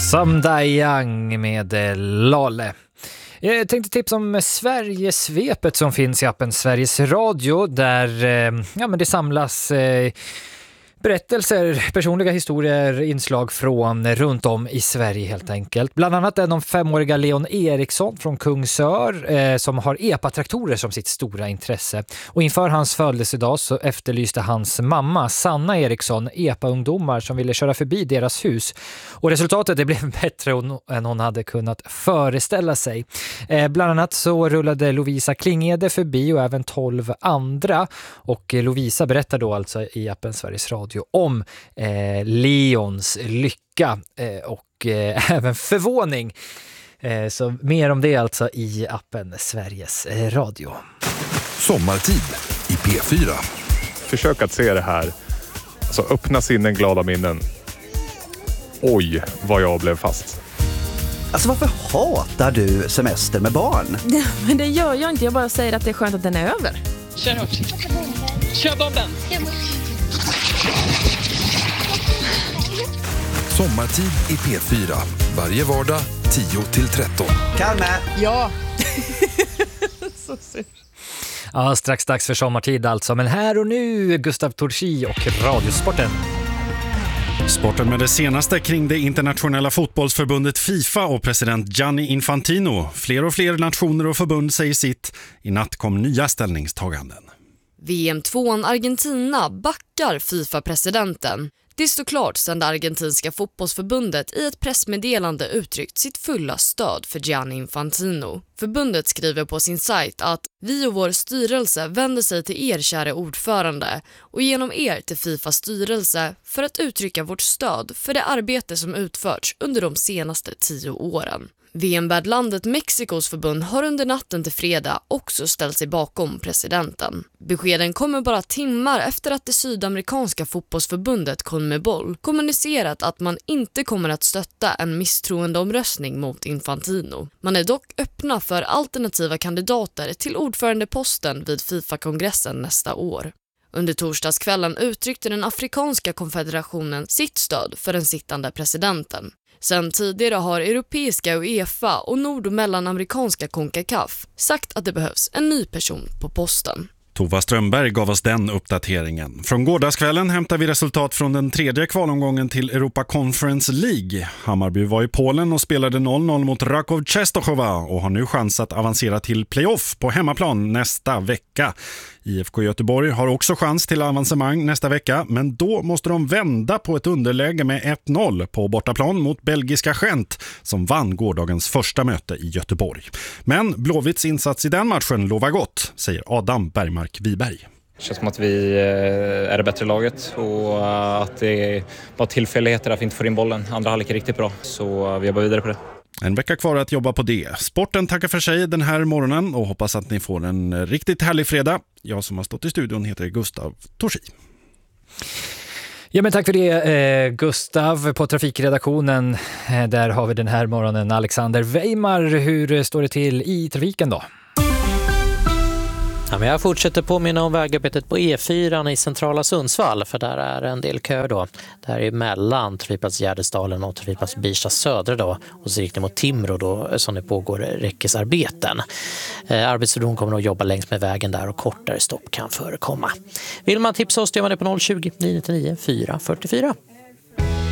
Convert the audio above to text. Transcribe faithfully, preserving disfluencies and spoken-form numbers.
Someday Young med Lale. Jag tänkte tipsa om Sverigesvepet som finns i appen Sveriges Radio där ja, men det samlas eh, berättelser, personliga historier, inslag från runt om i Sverige helt enkelt. Bland annat den om femåriga Leon Eriksson från Kungsör eh, som har epatraktorer som sitt stora intresse. Och inför hans födelsedag så efterlyste hans mamma Sanna Eriksson epa-ungdomar som ville köra förbi deras hus. Och resultatet det blev bättre än hon hade kunnat föreställa sig. Eh, bland annat så rullade Lovisa Klingede förbi och även tolv andra. Och Lovisa berättar då alltså i appen Sveriges Radio om eh, Leons lycka eh, och eh, även förvåning. Eh, så mer om det alltså i appen Sveriges eh, Radio. Sommartid i P fyra. Försök att se det här. Alltså öppna sinnen, glada minnen. Oj, vad jag blev fast. Alltså varför hatar du semester med barn? Ja, men det gör jag inte. Jag bara säger att det är skönt att den är över. Kör hårt. Kör bomben. Sommartid i P fyra. Varje vardag tio till tretton. Kalme! Ja. Så synd. Ja, strax dags för sommartid alltså. Men här och nu Gustav Torsi och Radiosporten. Sporten med det senaste kring det internationella fotbollsförbundet FIFA och president Gianni Infantino. Fler och fler nationer och förbund säger sitt. I natt kom nya ställningstaganden. V M-tvåan Argentina backar FIFA-presidenten. Det står klart sedan det argentinska fotbollsförbundet i ett pressmeddelande uttryckt sitt fulla stöd för Gianni Infantino. Förbundet skriver på sin sajt att vi och vår styrelse vänder sig till er kära ordförande och genom er till FIFAs styrelse för att uttrycka vårt stöd för det arbete som utförts under de senaste tio åren. V M-värdlandet Mexikos förbund har under natten till fredag också ställt sig bakom presidenten. Beskeden kommer bara timmar efter att det sydamerikanska fotbollsförbundet CONMEBOL kommunicerat att man inte kommer att stötta en misstroendeomröstning mot Infantino. Man är dock öppna för alternativa kandidater till ordförandeposten vid FIFA-kongressen nästa år. Under torsdagskvällen uttryckte den afrikanska konfederationen sitt stöd för den sittande presidenten. Sen tidigare har europeiska UEFA och nord- och mellanamerikanska CONCACAF sagt att det behövs en ny person på posten. Tova Strömberg gav oss den uppdateringen. Från gårdagskvällen hämtar vi resultat från den tredje kvalomgången till Europa Conference League. Hammarby var i Polen och spelade noll noll mot Rakow Częstochowa och har nu chans att avancera till playoff på hemmaplan nästa vecka. I F K Göteborg har också chans till avancemang nästa vecka, men då måste de vända på ett underläge med ett noll på bortaplan mot belgiska Gent som vann gårdagens första möte i Göteborg. Men Blåvitts insats i den matchen lovar gott, säger Adam Bergmark-Wiberg. Det känns som att vi är det bättre laget och att det är bara tillfälligheter att vi inte får in bollen. Andra halvlek är riktigt bra, så vi jobbar vidare på det. En vecka kvar att jobba på det. Sporten tackar för sig den här morgonen och hoppas att ni får en riktigt härlig fredag. Jag som har stått i studion heter Gustav Torsi. Ja, men tack för det eh, Gustav. På trafikredaktionen eh, där har vi den här morgonen Alexander Weimar. Hur står det till i trafiken då? Ja, men jag fortsätter påminna om vägarbetet på E fyra i centrala Sundsvall, för där är en del kö då. Där är mellan trafikplats Gärdesdalen och trafikplats Birsta Södra då, och så riktning mot Timrå då som det pågår räckesarbeten. Eh, arbetsfordon kommer att jobba längs med vägen där och kortare stopp kan förekomma. Vill man tipsa oss, gör man det på noll tjugo, nio nio nio, fyra fyra fyra.